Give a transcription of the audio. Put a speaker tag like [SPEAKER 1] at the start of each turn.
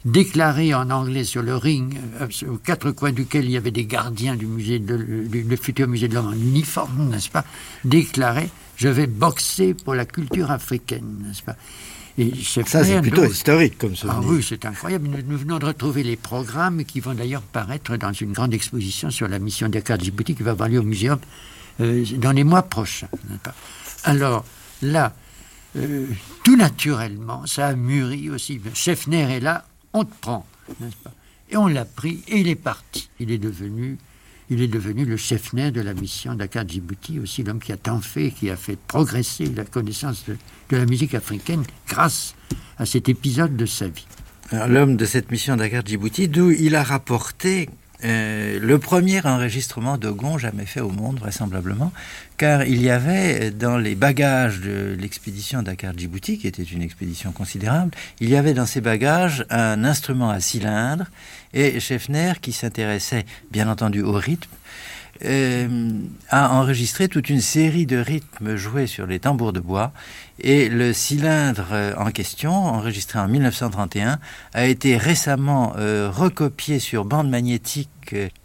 [SPEAKER 1] déclaré en anglais sur le ring, aux quatre coins duquel il y avait des gardiens du le futur musée de l'homme en uniforme, n'est-ce pas, déclaré « Je vais boxer pour la culture africaine », n'est-ce pas. Et
[SPEAKER 2] ça, c'est plutôt historique comme souvenir.
[SPEAKER 1] Ah oui, c'est incroyable. Nous venons de retrouver les programmes qui vont d'ailleurs paraître dans une grande exposition sur la mission Dakar-Djibouti qui va avoir lieu au muséum dans les mois prochains. N'est-ce pas. Alors, là, tout naturellement, ça a mûri aussi. Scheffner est là, on te prend, n'est-ce pas. Et on l'a pris et il est parti. Il est devenu le Scheffner de la mission Dakar-Djibouti, aussi l'homme qui a tant fait, qui a fait progresser la connaissance de la musique africaine grâce à cet épisode de sa vie.
[SPEAKER 2] Alors, l'homme de cette mission Dakar-Djibouti, d'où il a rapporté le premier enregistrement d'Ogon jamais fait au monde, vraisemblablement, car il y avait dans les bagages de l'expédition Dakar-Djibouti, qui était une expédition considérable, il y avait dans ces bagages un instrument à cylindre, et Scheffner, qui s'intéressait bien entendu au rythme, a enregistré toute une série de rythmes joués sur les tambours de bois, et le cylindre en question, enregistré en 1931, a été récemment recopié sur bande magnétique